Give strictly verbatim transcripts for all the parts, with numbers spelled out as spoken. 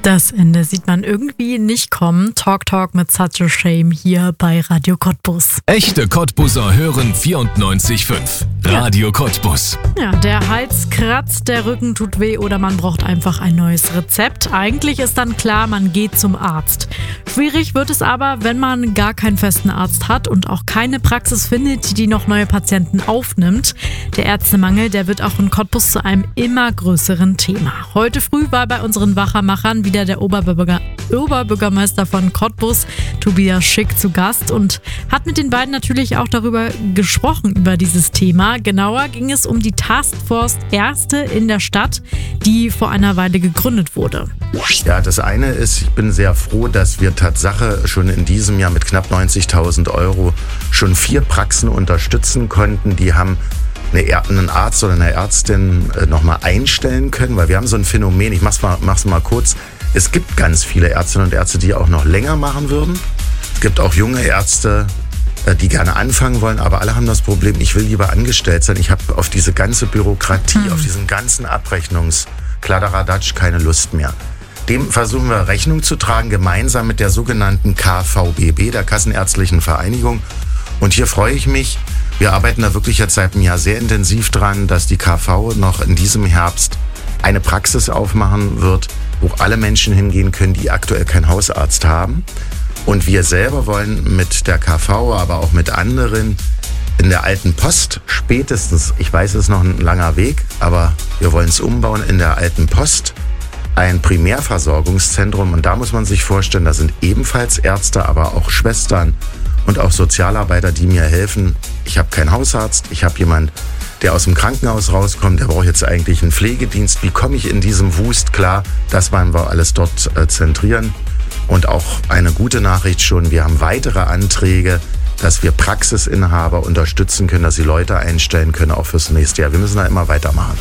Das Ende sieht man irgendwie nicht kommen. Talk Talk mit Such a Shame hier bei Radio Cottbus. Echte Cottbuser hören vierundneunzig Komma fünf. Radio Cottbus. Ja, der Hals kratzt, der Rücken tut weh oder man braucht einfach ein neues Rezept. Eigentlich ist dann klar, man geht zum Arzt. Schwierig wird es aber, wenn man gar keinen festen Arzt hat und auch keine Praxis findet, die noch neue Patienten aufnimmt. Der Ärztemangel, der wird auch in Cottbus zu einem immer größeren Thema. Heute früh war bei unseren Wachermachern wieder der Oberbürger, Oberbürgermeister von Cottbus, Tobias Schick, zu Gast und hat mit den beiden natürlich auch darüber gesprochen, über dieses Thema. Genauer ging es um die Taskforce Ärzte in der Stadt, die vor einer Weile gegründet wurde. Ja, das eine ist, ich bin sehr froh, dass wir Tatsache schon in diesem Jahr mit knapp neunzigtausend Euro schon vier Praxen unterstützen konnten. Die haben eine, einen Arzt oder eine Ärztin nochmal einstellen können, weil wir haben so ein Phänomen, ich mach's mal, mach's mal kurz, es gibt ganz viele Ärztinnen und Ärzte, die auch noch länger machen würden. Es gibt auch junge Ärzte, die gerne anfangen wollen, aber alle haben das Problem, ich will lieber angestellt sein. Ich habe auf diese ganze Bürokratie, mhm. auf diesen ganzen Abrechnungskladderadatsch keine Lust mehr. Dem versuchen wir Rechnung zu tragen, gemeinsam mit der sogenannten K V B B, der Kassenärztlichen Vereinigung. Und hier freue ich mich, wir arbeiten da wirklich jetzt seit einem Jahr sehr intensiv dran, dass die K V noch in diesem Herbst eine Praxis aufmachen wird, wo alle Menschen hingehen können, die aktuell keinen Hausarzt haben. Und wir selber wollen mit der K V, aber auch mit anderen in der alten Post spätestens, ich weiß, es ist noch ein langer Weg, aber wir wollen es umbauen, in der alten Post ein Primärversorgungszentrum. Und da muss man sich vorstellen, da sind ebenfalls Ärzte, aber auch Schwestern und auch Sozialarbeiter, die mir helfen. Ich habe keinen Hausarzt, ich habe jemanden, der aus dem Krankenhaus rauskommt, der braucht jetzt eigentlich einen Pflegedienst. Wie komme ich in diesem Wust klar? Das wollen wir alles dort äh, zentrieren. Und auch eine gute Nachricht schon, wir haben weitere Anträge, dass wir Praxisinhaber unterstützen können, dass sie Leute einstellen können, auch fürs nächste Jahr. Wir müssen da immer weitermachen.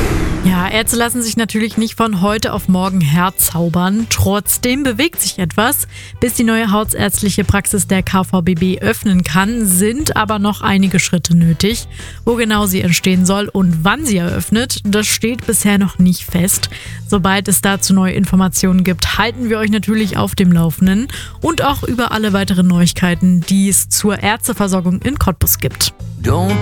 Ja, Ärzte lassen sich natürlich nicht von heute auf morgen herzaubern. Trotzdem bewegt sich etwas. Bis die neue hausärztliche Praxis der K V B B öffnen kann, sind aber noch einige Schritte nötig. Wo genau sie entstehen soll und wann sie eröffnet, das steht bisher noch nicht fest. Sobald es dazu neue Informationen gibt, halten wir euch natürlich auf dem Laufenden und auch über alle weiteren Neuigkeiten, die es zur Ärzteversorgung in Cottbus gibt. Don't